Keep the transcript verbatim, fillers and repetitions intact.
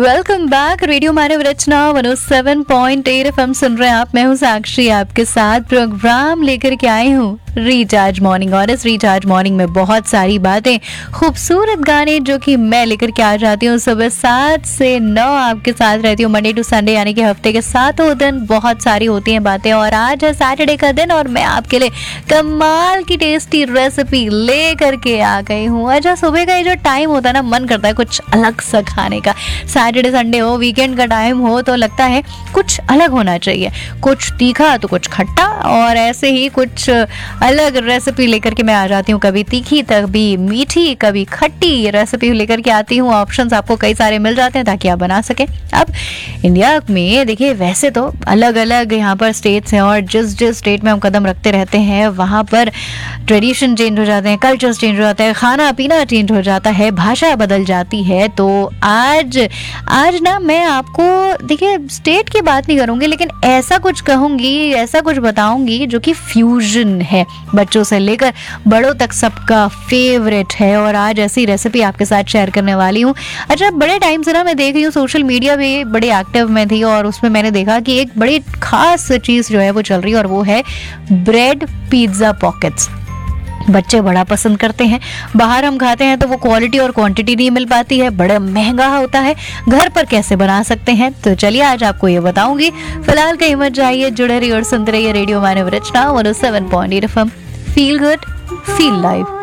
Welcome back. Radio मानव रचना one O seven point eight FM सुन रहे हैं आप। मैं हूँ साक्षी, आपके साथ प्रोग्राम लेकर के आई हूँ रिचार्ज मॉर्निंग। और इस रिचार्ज मॉर्निंग में बहुत सारी बातें, खूबसूरत गाने जो कि मैं लेकर के आ जाती हूँ सुबह सात से नौ आपके साथ रहती हूँ, मंडे टू संडे, यानी कि हफ्ते के सातों दिन बहुत सारी होती हैं बातें। और आज है सैटरडे का दिन और मैं आपके लिए कमाल की टेस्टी रेसिपी ले करके आ गई हूँ। अच्छा, सुबह का ये जो टाइम होता है ना, मन करता है कुछ अलग सा खाने का। सैटरडे संडे हो, वीकेंड का टाइम हो, तो लगता है कुछ अलग होना चाहिए, कुछ तीखा तो कुछ खट्टा, और ऐसे ही कुछ अलग रेसिपी लेकर के मैं आ जाती हूँ। कभी तीखी, कभी मीठी, कभी खट्टी रेसिपी लेकर के आती हूँ। ऑप्शंस आपको कई सारे मिल जाते हैं ताकि आप बना सकें। अब इंडिया में देखिए, वैसे तो अलग अलग यहाँ पर स्टेट्स हैं, और जिस जिस स्टेट में हम कदम रखते रहते हैं वहाँ पर ट्रेडिशन चेंज हो जाते हैं, कल्चर्स चेंज हो जाते हैं, खाना पीना चेंज हो जाता है, भाषा बदल जाती है। तो आज आज ना मैं आपको देखिए स्टेट की बात नहीं करूँगी, लेकिन ऐसा कुछ कहूँगी, ऐसा कुछ बताऊँगी जो कि फ्यूजन है, बच्चों से लेकर बड़ों तक सबका फेवरेट है। और आज ऐसी रेसिपी आपके साथ शेयर करने वाली हूँ। अच्छा, बड़े टाइम से ना मैं देख रही हूँ, सोशल मीडिया भी बड़े एक्टिव में थी, और उसमें मैंने देखा कि एक बड़ी खास चीज़ जो है वो चल रही है, और वो है ब्रेड पिज्ज़ा पॉकेट्स। बच्चे बड़ा पसंद करते हैं। बाहर हम खाते हैं तो वो क्वालिटी और क्वांटिटी नहीं मिल पाती है, बड़ा महंगा होता है। घर पर कैसे बना सकते हैं, तो चलिए आज आपको ये बताऊंगी। फिलहाल कहीं मत जाइए, जुड़े रहिए और सुनते रहिए रेडियो मानव रचना one O seven point eight FM. Feel good, feel live.